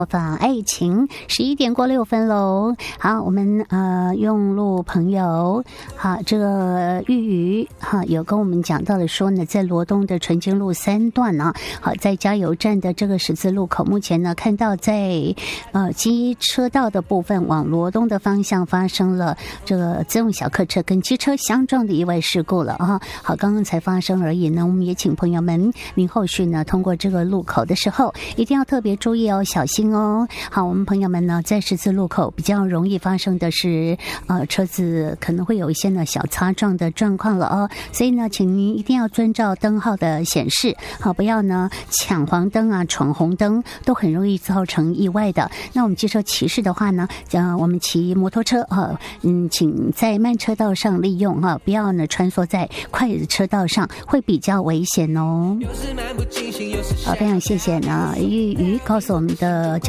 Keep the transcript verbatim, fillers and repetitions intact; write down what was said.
法爱情，十一点过六分喽。好，我们呃用路朋友，好，这个玉瑜哈有跟我们讲到了说呢，在罗东的纯金路三段呢，好，在加油站的这个十字路口，目前呢看到在呃机车道的部分往罗东的方向发生了这个自用小客车跟机车相撞的意外事故了啊。好，刚刚才发生而已呢，我们也请朋友们，您后续呢通过这个路口的时候，一定要特别注意哦，小心哦。好，我们朋友们呢，在十字路口比较容易发生的是，呃，车子可能会有一些呢小擦撞的状况了哦，所以呢，请您一定要遵照灯号的显示，好，不要呢抢黄灯啊、闯红灯，都很容易造成意外的。那我们机车骑士的话呢，呃，我们骑摩托车啊，嗯，请在慢车道上利用哈，不要呢穿梭在快车道上，会比较危险哦。好，非常谢谢呢玉瑜告诉我们的